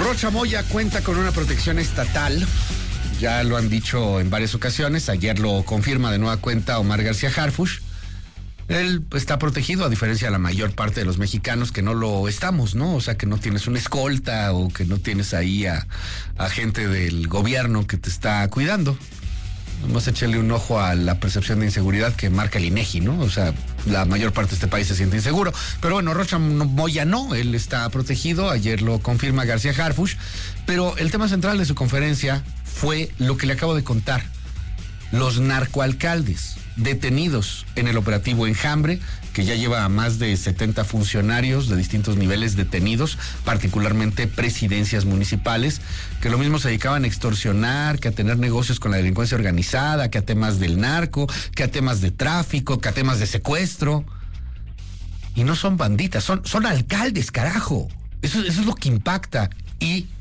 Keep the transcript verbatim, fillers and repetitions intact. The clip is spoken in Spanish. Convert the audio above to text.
Rocha Moya cuenta con una protección estatal. Ya lo han dicho en varias ocasiones. Ayer lo confirma de nueva cuenta Omar García Harfuch. Él está protegido, a diferencia de la mayor parte de los mexicanos que no lo estamos, ¿no? O sea, que no tienes una escolta o que no tienes ahí a, a gente del gobierno que te está cuidando. Vamos a echarle un ojo a la percepción de inseguridad que marca el INEGI, ¿no? O sea, la mayor parte de este país se siente inseguro. Pero bueno, Rocha Moya no, él está protegido. Ayer lo confirma García Harfuch. Pero el tema central de su conferencia fue lo que le acabo de contar. Los narcoalcaldes detenidos en el operativo Enjambre, que ya lleva a más de setenta funcionarios de distintos niveles detenidos, particularmente presidencias municipales, que lo mismo se dedicaban a extorsionar, que a tener negocios con la delincuencia organizada, que a temas del narco, que a temas de tráfico, que a temas de secuestro. Y no son banditas, son, son alcaldes, carajo. Eso, eso es lo que impacta. Y